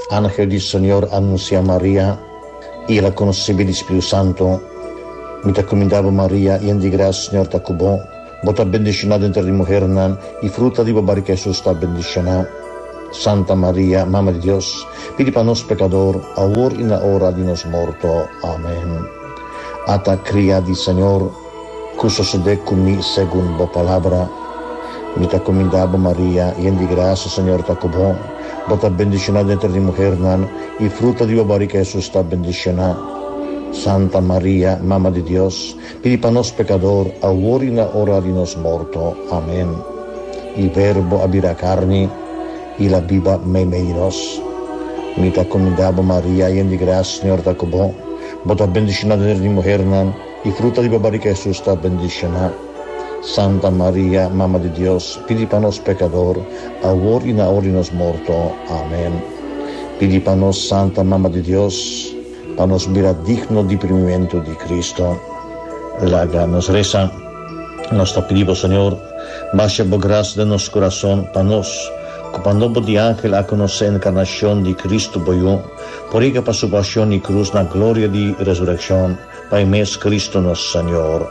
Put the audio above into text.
Ángel del Señor anuncia a María y la concebi del Espíritu Santo. Mi te comendavo María, llena de gracia, Señor te cubo. Vos te bendicionada entre las mujeres, y fruta de barriga Jesús te bendicionada. Santa María, Mamma de Dios, pidi para nos pecador, ahora y en la hora de nos muerto. Amén. Ata cría del Señor, que sucede conmigo según la palabra. Mi te comendavo María, llena de gracia, Señor te cubo. Vos te bendicionada entre las mujeres, y fruta de barriga Jesús te bendicionada. Santa María, Mamma de Dios, pidi para nos pecador, ahora y en la hora de nos muerto. Amén. Il Verbo abira carne y la viva menos. Mi te comendavo María, llena de gracia, Señor te cubo. Vos te bendicionada entre las mujeres, y fruta de barriga Jesús te bendicionada. Santa María, Mamma de Dios, pidi para nos pecador, ahora y en la hora de nos muerto. Amén. Pidi para nos, Santa Mamma de Dios, para nos mira digno de primimiento de Cristo. Nos reza, nos te pedimos, Señor, baja por gracia de nuestro corazón, para nos, cuando de ángel a conocer la encarnación de Cristo boyó, por ella para su pasión y cruz, la gloria de resurrección, para mes Cristo nuestro Señor.